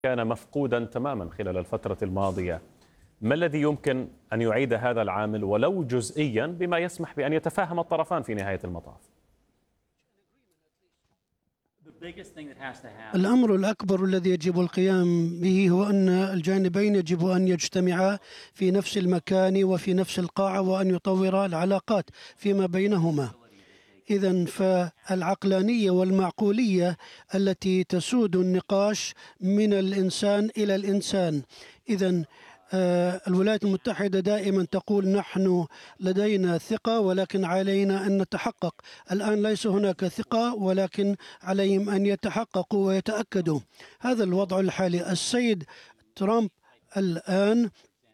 كان مفقودا تماما خلال الفترة الماضية. ما الذي يمكن أن يعيد هذا العامل ولو جزئيا بما يسمح بأن يتفاهم الطرفان في نهاية المطاف؟ الأمر الأكبر الذي يجب القيام به هو أن الجانبين يجب أن يجتمعا في نفس المكان وفي نفس القاعة وأن يطورا العلاقات فيما بينهما. إذن فالعقلانية والمعقولية التي تسود النقاش من الإنسان إلى الإنسان. إذن الولايات المتحدة دائما تقول نحن لدينا ثقة ولكن علينا أن نتحقق. الآن ليس هناك ثقة ولكن عليهم أن يتحققوا ويتأكدوا. هذا الوضع الحالي. السيد ترامب الآن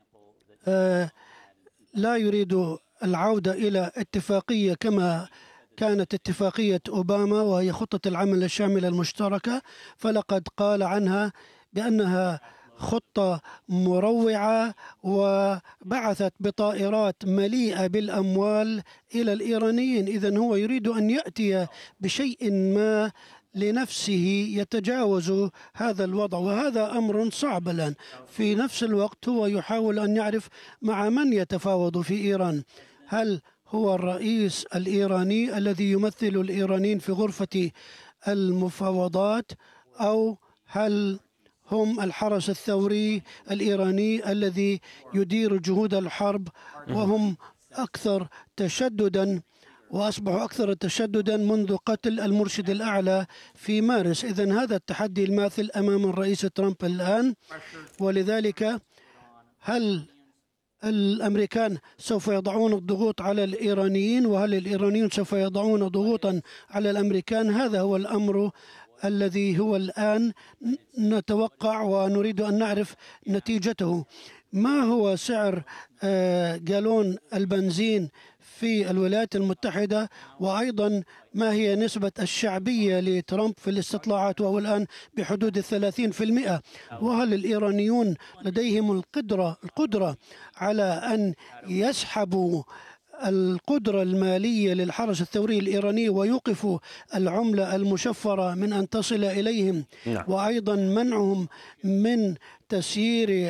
لا يريد العودة إلى اتفاقية كما كانت اتفاقية أوباما وهي خطة العمل الشاملة المشتركة، فلقد قال عنها بأنها خطة مروعة وبعثت بطائرات مليئة بالأموال إلى الإيرانيين. إذن هو يريد أن يأتي بشيء ما لنفسه يتجاوز هذا الوضع، وهذا أمر صعب الآن. في نفس الوقت هو يحاول أن يعرف مع من يتفاوض في إيران. هل هو الرئيس الإيراني الذي يمثل الإيرانيين في غرفة المفاوضات، أو هل هم الحرس الثوري الإيراني الذي يدير جهود الحرب وهم أكثر تشددا وأصبحوا أكثر تشددا منذ قتل المرشد الأعلى في مارس. إذن هذا التحدي الماثل أمام الرئيس ترامب الآن. ولذلك هل الأمريكان سوف يضعون الضغوط على الإيرانيين، وهل الإيرانيون سوف يضعون ضغوطا على الأمريكان؟ هذا هو الأمر الذي هو الآن نتوقع ونريد أن نعرف نتيجته. ما هو سعر جالون البنزين في الولايات المتحدة، وأيضا ما هي نسبة الشعبية لترامب في الاستطلاعات وهو الآن بحدود 30%؟ وهل الإيرانيون لديهم القدرة على أن يسحبوا القدرة المالية للحرس الثوري الإيراني ويوقفوا العملة المشفرة من أن تصل إليهم، وأيضا منعهم من تسيير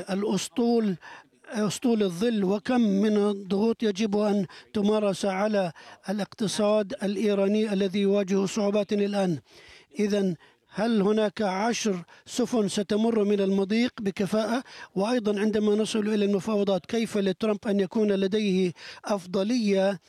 أسطول الظل؟ وكم من الضغوط يجب أن تمارس على الاقتصاد الإيراني الذي يواجه صعوبات الآن؟ إذن هل هناك 10 سفن ستمر من المضيق بكفاءة؟ وأيضا عندما نصل إلى المفاوضات كيف لترامب أن يكون لديه أفضلية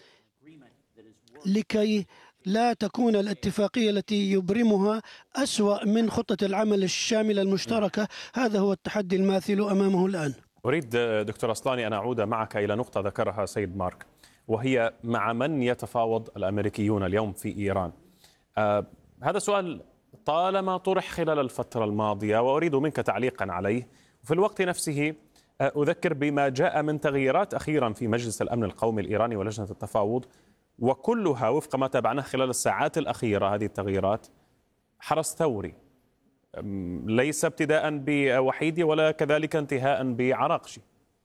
لكي لا تكون الاتفاقية التي يبرمها أسوأ من خطة العمل الشاملة المشتركة؟ هذا هو التحدي الماثل أمامه الآن. أريد دكتور أصلاني أن أعود معك إلى نقطة ذكرها سيد مارك، وهي مع من يتفاوض الأمريكيون اليوم في إيران؟ هذا سؤال طالما طرح خلال الفترة الماضية وأريد منك تعليقا عليه. وفي الوقت نفسه أذكر بما جاء من تغييرات أخيرا في مجلس الأمن القومي الإيراني ولجنة التفاوض، وكلها وفق ما تابعناه خلال الساعات الأخيرة. هذه التغييرات حرس ثوري، ليس ابتداء بوحيدي ولا كذلك انتهاء بعراقشي.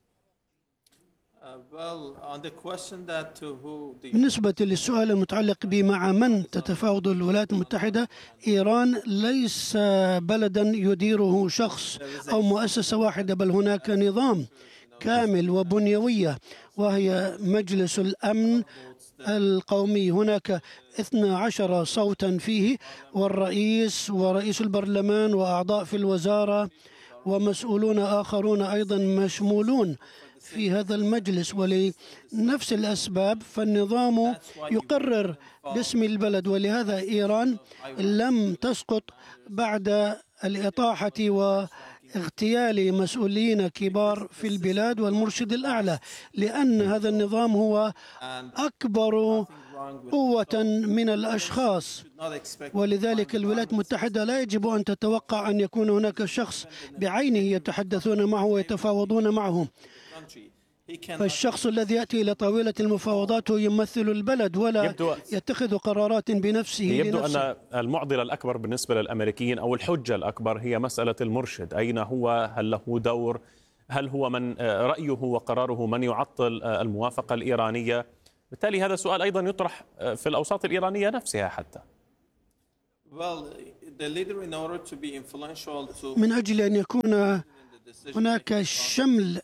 بالنسبة للسؤال المتعلق بمع من تتفاوض الولايات المتحدة، إيران ليس بلدا يديره شخص أو مؤسسة واحدة، بل هناك نظام كامل وبنيوية وهي مجلس الأمن القومي. هناك 12 صوتا فيه، والرئيس ورئيس البرلمان وأعضاء في الوزارة ومسؤولون آخرون أيضا مشمولون في هذا المجلس. ولنفس الأسباب فالنظام يقرر باسم البلد، ولهذا إيران لم تسقط بعد الإطاحة واغتيال مسؤولين كبار في البلاد والمرشد الأعلى، لأن هذا النظام هو أكبر قوة من الأشخاص. ولذلك الولايات المتحدة لا يجب أن تتوقع أن يكون هناك شخص بعينه يتحدثون معه ويتفاوضون معه. فالشخص الذي يأتي إلى طاولة المفاوضات هو يمثل البلد ولا يتخذ قرارات بنفسه. يبدو أن المعضلة الأكبر بالنسبة للأمريكيين أو الحجة الأكبر هي مسألة المرشد. أين هو؟ هل له دور؟ هل هو من رأيه وقراره من يعطل الموافقة الإيرانية؟ بالتالي هذا سؤال أيضا يطرح في الأوساط الإيرانية نفسها حتى. من أجل أن يكون هناك شمل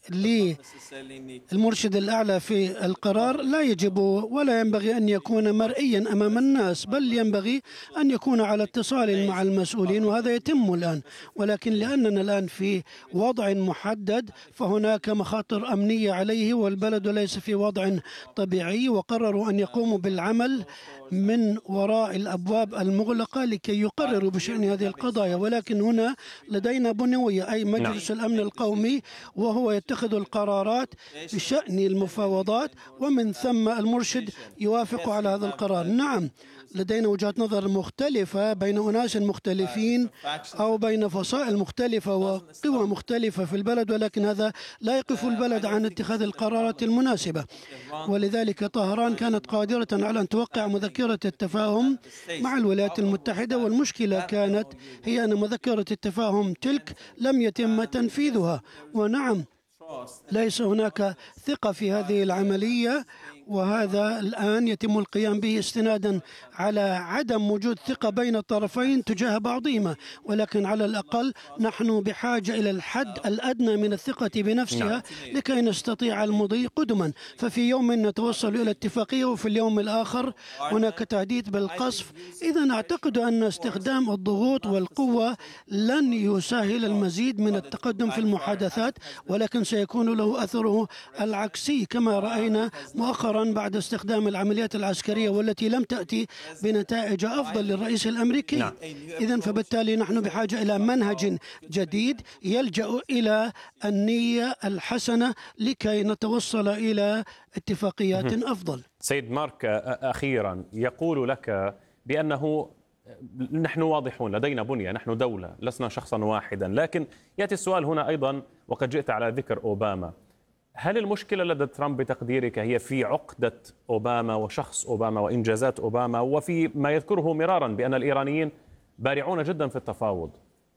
للمرشد الأعلى في القرار، لا يجب ولا ينبغي أن يكون مرئيا أمام الناس، بل ينبغي أن يكون على اتصال مع المسؤولين، وهذا يتم الآن. ولكن لأننا الآن في وضع محدد فهناك مخاطر أمنية عليه، والبلد ليس في وضع طبيعي، وقرروا أن يقوموا بالعمل من وراء الأبواب المغلقة لكي يقرروا بشأن هذه القضايا. ولكن هنا لدينا بنوية، أي مجلس الأمن القومي، وهو يتخذ القرارات بشأن المفاوضات، ومن ثم المرشد يوافق على هذا القرار. نعم، لدينا وجهات نظر مختلفة بين أناس مختلفين أو بين فصائل مختلفة وقوى مختلفة في البلد، ولكن هذا لا يقف البلد عن اتخاذ القرارات المناسبة. ولذلك طهران كانت قادرة على أن توقع مذكرة التفاهم مع الولايات المتحدة، والمشكلة كانت هي أن مذكرة التفاهم تلك لم يتم تنفيذها. ونعم، ليس هناك ثقة في هذه العملية، وهذا الآن يتم القيام به استنادا على عدم وجود ثقة بين الطرفين تجاه بعضهما. ولكن على الأقل نحن بحاجة إلى الحد الأدنى من الثقة بنفسها لكي نستطيع المضي قدما. ففي يوم نتوصل إلى اتفاقية، وفي اليوم الآخر هناك تهديد بالقصف. إذا أعتقد أن استخدام الضغوط والقوة لن يسهل المزيد من التقدم في المحادثات، ولكن سيكون له أثره العكسي، كما رأينا مؤخرا بعد استخدام العمليات العسكرية والتي لم تأتي بنتائج أفضل للرئيس الأمريكي. إذن فبالتالي نحن بحاجة إلى منهج جديد يلجأ إلى النية الحسنة لكي نتوصل إلى اتفاقيات أفضل. سيد مارك، أخيرا يقول لك بأنه نحن واضحون، لدينا بنية، نحن دولة، لسنا شخصا واحدا. لكن يأتي السؤال هنا أيضا، وقد جئت على ذكر أوباما، هل المشكلة لدى ترامب بتقديرك هي في عقدة أوباما وشخص أوباما وإنجازات أوباما، وفي ما يذكره مرارا بأن الإيرانيين بارعون جدا في التفاوض؟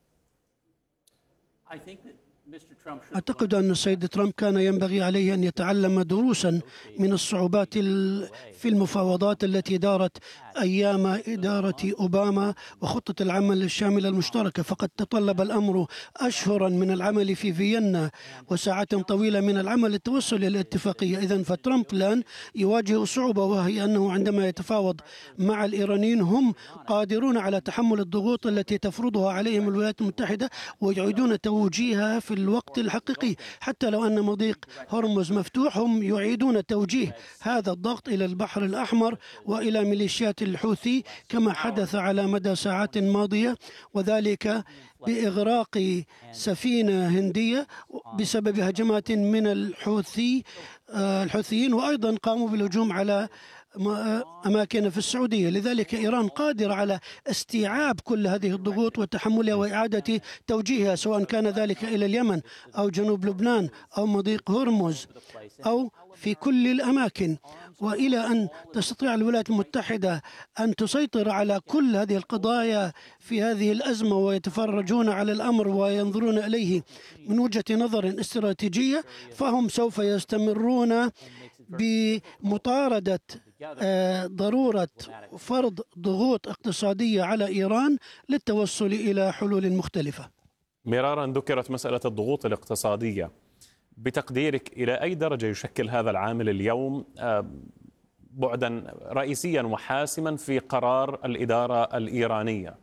أعتقد أن السيد ترامب كان ينبغي عليه أن يتعلم دروسا من الصعوبات في المفاوضات التي دارت أيام إدارة أوباما وخطة العمل الشاملة المشتركة. فقد تطلب الأمر أشهرا من العمل في فيينا وساعات طويلة من العمل للتوصل إلى الاتفاقية. إذن فترامب الآن يواجه صعوبة، وهي أنه عندما يتفاوض مع الإيرانيين هم قادرون على تحمل الضغوط التي تفرضها عليهم الولايات المتحدة، ويعيدون توجيهها في الوقت الحقيقي. حتى لو أن مضيق هرمز مفتوح، هم يعيدون توجيه هذا الضغط إلى البحر الأحمر وإلى ميليشيات الحوثي، كما حدث على مدى ساعات ماضية، وذلك بإغراق سفينة هندية بسبب هجمات من الحوثيين، وأيضا قاموا بالهجوم على أماكن في السعودية. لذلك إيران قادرة على استيعاب كل هذه الضغوط وتحملها وإعادة توجيهها، سواء كان ذلك إلى اليمن أو جنوب لبنان أو مضيق هرمز أو في كل الأماكن، وإلى أن تستطيع الولايات المتحدة أن تسيطر على كل هذه القضايا في هذه الأزمة، ويتفرجون على الأمر وينظرون إليه من وجهة نظر استراتيجية، فهم سوف يستمرون بمطاردة ضرورة فرض ضغوط اقتصادية على إيران للتوصل إلى حلول مختلفة. مرارا ذكرت مسألة الضغوط الاقتصادية، بتقديرك إلى أي درجة يشكل هذا العامل اليوم بعدا رئيسيا وحاسما في قرار الإدارة الإيرانية؟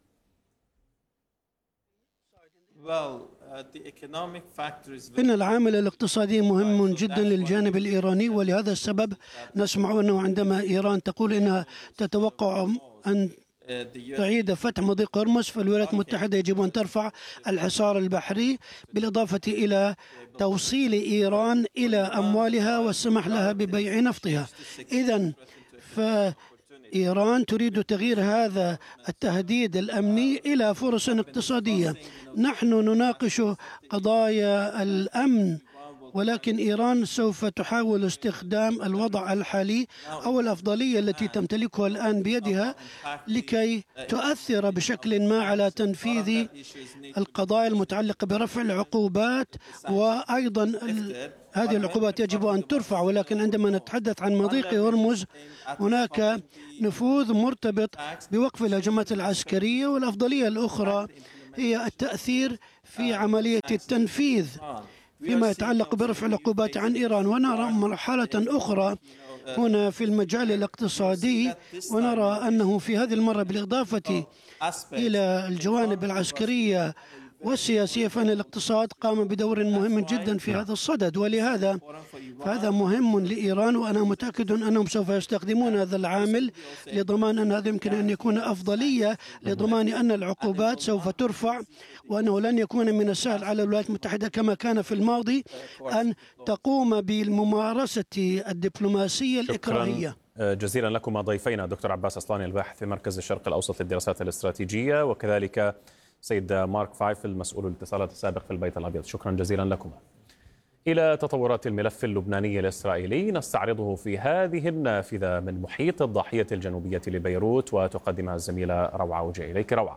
إن العامل الاقتصادي مهم جدا للجانب الإيراني، ولهذا السبب نسمع أنه عندما إيران تقول إنها تتوقع أن تعيد فتح مضيق هرمز، فالولايات المتحدة يجب أن ترفع الحصار البحري، بالإضافة إلى توصيل إيران إلى أموالها والسمح لها ببيع نفطها. إذن فإيران تريد تغيير هذا التهديد الأمني إلى فرص اقتصادية. نحن نناقش قضايا الأمن ولكن إيران سوف تحاول استخدام الوضع الحالي أو الأفضلية التي تمتلكها الآن بيدها لكي تؤثر بشكل ما على تنفيذ القضايا المتعلقة برفع العقوبات. وأيضا هذه العقوبات يجب أن ترفع، ولكن عندما نتحدث عن مضيق هرمز هناك نفوذ مرتبط بوقف الهجمات العسكرية، والأفضلية الأخرى هي التأثير في عملية التنفيذ فيما يتعلق برفع العقوبات عن إيران. ونرى مرحلة أخرى هنا في المجال الاقتصادي، ونرى أنه في هذه المرة بالإضافة إلى الجوانب العسكرية والسياسية فإن الاقتصاد قام بدور مهم جدا في هذا الصدد، ولهذا فهذا مهم لإيران. وأنا متأكد أنهم سوف يستخدمون هذا العامل لضمان أن هذا يمكن أن يكون أفضلية لضمان أن العقوبات سوف ترفع، وأنه لن يكون من السهل على الولايات المتحدة كما كان في الماضي أن تقوم بالممارسة الدبلوماسية الإكراهية. جزيلا لكم ضيفينا دكتور عباس أصلاني الباحث في مركز الشرق الأوسط للدراسات الاستراتيجية، وكذلك سيد مارك فايف المسؤول الاتصالات السابق في البيت الأبيض. شكرا جزيلا لكم. إلى تطورات الملف اللبناني الإسرائيلي نستعرضه في هذه النافذة من محيط الضاحية الجنوبية لبيروت، وتقدمها الزميلة روعة وجه. إليك روعة.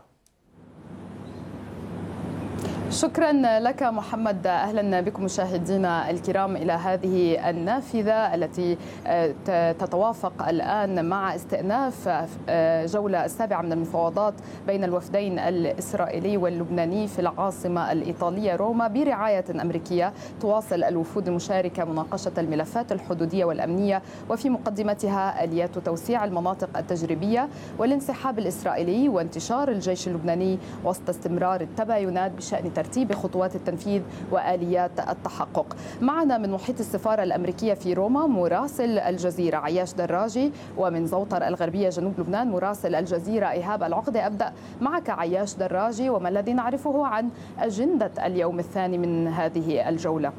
شكرا لك محمد. أهلا بكم مشاهدينا الكرام إلى هذه النافذة التي تتوافق الآن مع استئناف جولة السابعة من المفاوضات بين الوفدين الإسرائيلي واللبناني في العاصمة الإيطالية روما برعاية أمريكية. تواصل الوفود المشاركة مناقشة الملفات الحدودية والأمنية، وفي مقدمتها آليات توسيع المناطق التجريبية والانسحاب الإسرائيلي وانتشار الجيش اللبناني، وسط استمرار التباينات بشأن ترتيب خطوات التنفيذ وآليات التحقق. معنا من محيط السفارة الأمريكية في روما مراسل الجزيرة عياش دراجي، ومن زوطر الغربية جنوب لبنان مراسل الجزيرة إيهاب العقدة. أبدأ معك عياش دراجي، وما الذي نعرفه عن أجندة اليوم الثاني من هذه الجولة؟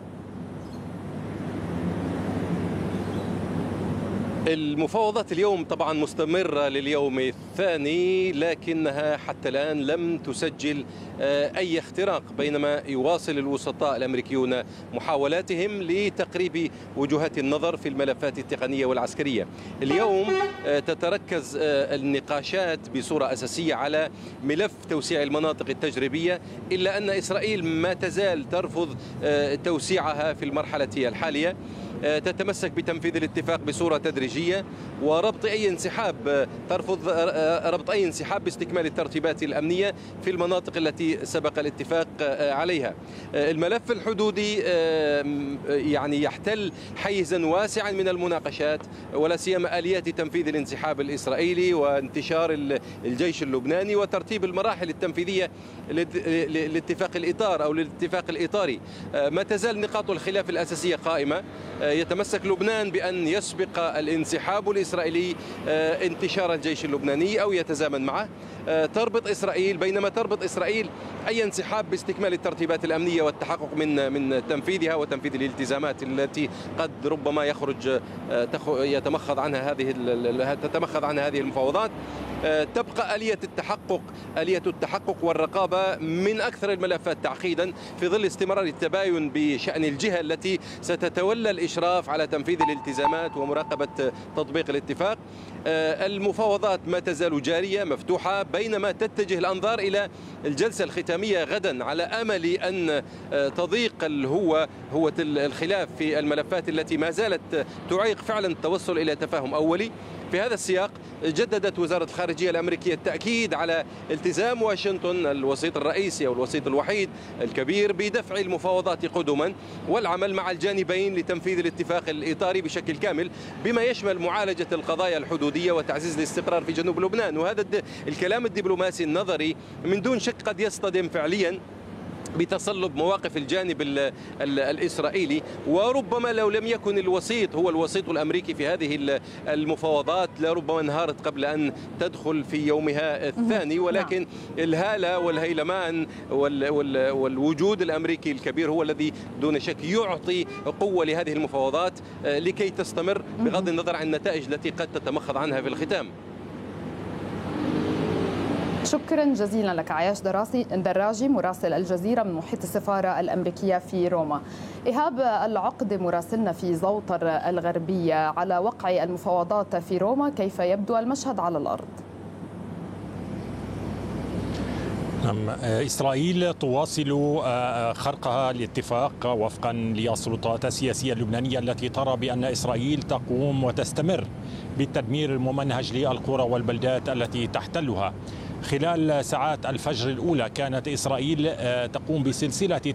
المفاوضات اليوم طبعا مستمرة لليوم الثاني، لكنها حتى الآن لم تسجل أي اختراق، بينما يواصل الوسطاء الأمريكيون محاولاتهم لتقريب وجهات النظر في الملفات التقنية والعسكرية. اليوم تتركز النقاشات بصورة أساسية على ملف توسيع المناطق التجريبية، إلا أن إسرائيل ما تزال ترفض توسيعها في المرحلة الحالية. تتمسك بتنفيذ الاتفاق بصورة تدريجية وربط أي انسحاب، ترفض ربط أي انسحاب باستكمال الترتيبات الأمنية في المناطق التي سبق الاتفاق عليها. الملف الحدودي يعني يحتل حيزا واسعا من المناقشات، ولا سيما آليات تنفيذ الانسحاب الإسرائيلي وانتشار الجيش اللبناني وترتيب المراحل التنفيذية لاتفاق الإطار أو للاتفاق الإطاري. ما تزال نقاط الخلاف الأساسية قائمة. يتمسك لبنان بأن يسبق الانسحاب الإسرائيلي انتشار الجيش اللبناني أو يتزامن معه. تربط إسرائيل، بينما تربط إسرائيل أي انسحاب باستكمال الترتيبات الأمنية والتحقق من تنفيذها وتنفيذ الالتزامات التي قد ربما يخرج تتمخض عنها هذه المفاوضات. تبقى آلية التحقق والرقابة من أكثر الملفات تعقيدا في ظل استمرار التباين بشأن الجهة التي ستتولى الإشراف على تنفيذ الالتزامات ومراقبة تطبيق الاتفاق. المفاوضات ما تزال جارية مفتوحة، بينما تتجه الأنظار إلى الجلسة الختامية غدا على أمل أن تضيق هو الخلاف في الملفات التي ما زالت تعيق فعلا التوصل إلى تفاهم أولي. في هذا السياق جددت وزارة الخارجية الأمريكية التأكيد على التزام واشنطن الوسيط الرئيسي أو الوسيط الوحيد الكبير بدفع المفاوضات قدما والعمل مع الجانبين لتنفيذ الاتفاق الإطاري بشكل كامل، بما يشمل معالجة القضايا الحدودية وتعزيز الاستقرار في جنوب لبنان. وهذا الكلام الدبلوماسي النظري من دون شك قد يصطدم فعليا بتصلب مواقف الجانب الإسرائيلي، وربما لو لم يكن الوسيط هو الوسيط الأمريكي في هذه المفاوضات لربما انهارت قبل أن تدخل في يومها الثاني. ولكن الهالة والهيلمان والوجود الأمريكي الكبير هو الذي دون شك يعطي قوة لهذه المفاوضات لكي تستمر بغض النظر عن النتائج التي قد تتمخض عنها في الختام. شكرا جزيلا لك عياش دراجي مراسل الجزيرة من محيط السفارة الأمريكية في روما. إيهاب العقد مراسلنا في زوطر الغربية على وقع المفاوضات في روما، كيف يبدو المشهد على الأرض؟ إسرائيل تواصل خرقها الاتفاق وفقا للسلطات السياسية اللبنانية التي ترى بأن إسرائيل تقوم وتستمر بالتدمير الممنهج للقرى والبلدات التي تحتلها. خلال ساعات الفجر الأولى كانت إسرائيل تقوم بسلسلة